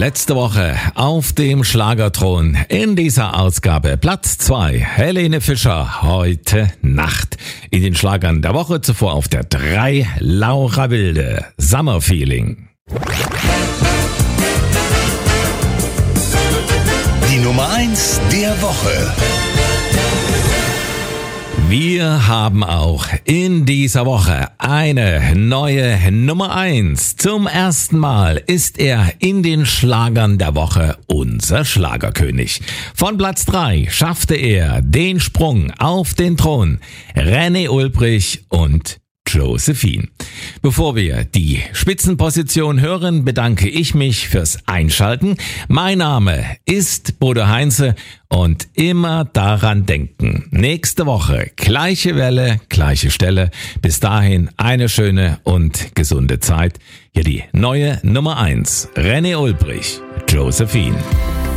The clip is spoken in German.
letzte Woche auf dem Schlagerthron. In dieser Ausgabe Platz 2, Helene Fischer, heute Nacht. In den Schlagern der Woche zuvor auf der 3, Laura Wilde, Summer Feeling. Die Nummer 1 der Woche. Wir haben auch in dieser Woche eine neue Nummer 1. Zum ersten Mal ist er in den Schlagern der Woche unser Schlagerkönig. Von Platz 3 schaffte er den Sprung auf den Thron. René Ulbrich und Josephine. Bevor wir die Spitzenposition hören, bedanke ich mich fürs Einschalten. Mein Name ist Bodo Heinze und immer daran denken. Nächste Woche gleiche Welle, gleiche Stelle. Bis dahin eine schöne und gesunde Zeit. Hier die neue Nummer 1. René Ulbrich, Josephine.